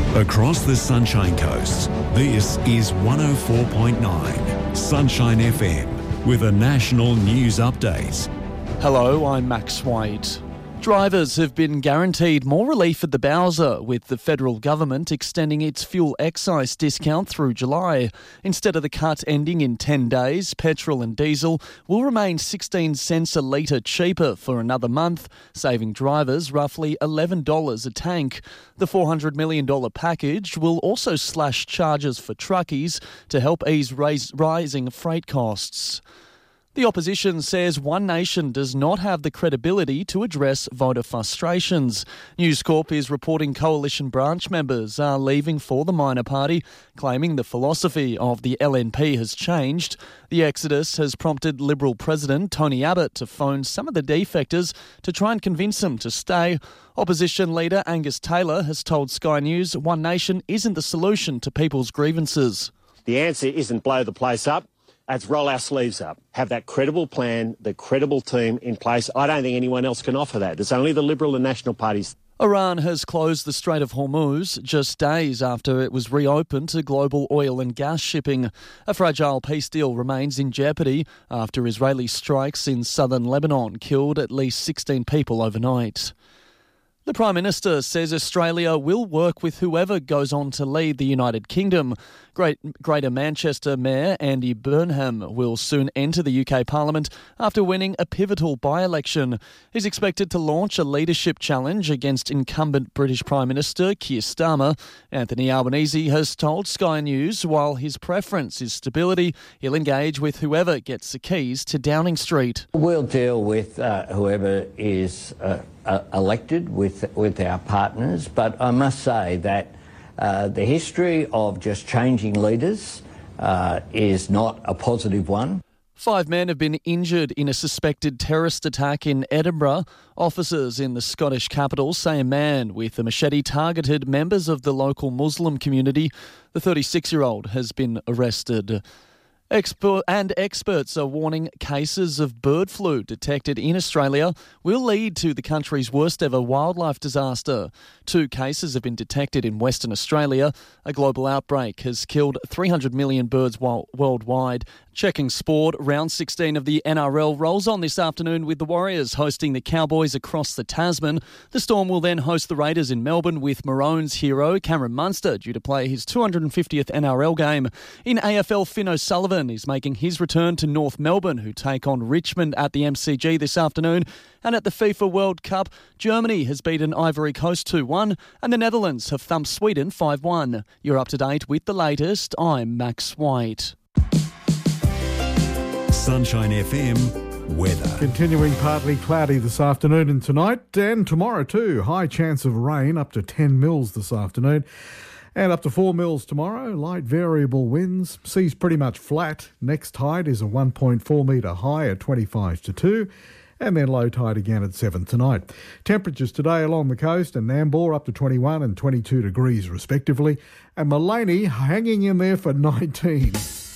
Across the Sunshine Coast, this is 104.9 Sunshine FM with a national news update. Hello, I'm Max White. Drivers have been guaranteed more relief at the Bowser, with the federal government extending its fuel excise discount through July. Instead of the cut ending in 10 days, petrol and diesel will remain 16 cents a litre cheaper for another month, saving drivers roughly $11 a tank. The $400 million package will also slash charges for truckies to help ease rising freight costs. The opposition says One Nation does not have the credibility to address voter frustrations. News Corp is reporting coalition branch members are leaving for the minor party, claiming the philosophy of the LNP has changed. The exodus has prompted Liberal President Tony Abbott to phone some of the defectors to try and convince them to stay. Opposition leader Angus Taylor has told Sky News One Nation isn't the solution to people's grievances. The answer isn't blow the place up. Let's roll our sleeves up, have that credible plan, the credible team in place. I don't think anyone else can offer that. There's only the Liberal and National parties. Iran has closed the Strait of Hormuz just days after it was reopened to global oil and gas shipping. A fragile peace deal remains in jeopardy after Israeli strikes in southern Lebanon killed at least 16 people overnight. The Prime Minister says Australia will work with whoever goes on to lead the United Kingdom. Greater Manchester Mayor Andy Burnham will soon enter the UK Parliament after winning a pivotal by-election. He's expected to launch a leadership challenge against incumbent British Prime Minister Keir Starmer. Anthony Albanese has told Sky News while his preference is stability, he'll engage with whoever gets the keys to Downing Street. We'll deal with whoever is elected with our partners, but I must say that the history of just changing leaders is not a positive one. 5 men have been injured in a suspected terrorist attack in Edinburgh. Officers in the Scottish capital say a man with a machete targeted members of the local Muslim community. The 36-year-old has been arrested. Experts are warning cases of bird flu detected in Australia will lead to the country's worst ever wildlife disaster. 2 cases have been detected in Western Australia. A global outbreak has killed 300 million birds worldwide. Checking sport, round 16 of the NRL rolls on this afternoon with the Warriors hosting the Cowboys across the Tasman. The Storm will then host the Raiders in Melbourne with Maroons hero Cameron Munster due to play his 250th NRL game. In AFL, Finn O'Sullivan is making his return to North Melbourne, who take on Richmond at the MCG this afternoon. And at the FIFA World Cup, Germany has beaten Ivory Coast 2-1 and the Netherlands have thumped Sweden 5-1. You're up to date with the latest. I'm Max White. Sunshine FM weather. Continuing partly cloudy this afternoon and tonight, and tomorrow too. High chance of rain, up to 10 mils this afternoon. And up to 4 mils tomorrow, light variable winds. Sea's pretty much flat. Next tide is a 1.4 metre high at 25 to 2. And then low tide again at 7 tonight. Temperatures today along the coast and Nambour up to 21 and 22 degrees respectively. And Mullaney hanging in there for 19.